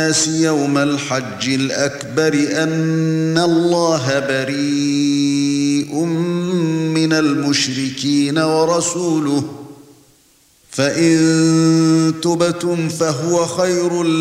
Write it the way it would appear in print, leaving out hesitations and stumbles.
يوم الحج الأكبر أن الله بريء من المشركين ورسوله فإن تبتم فهو خير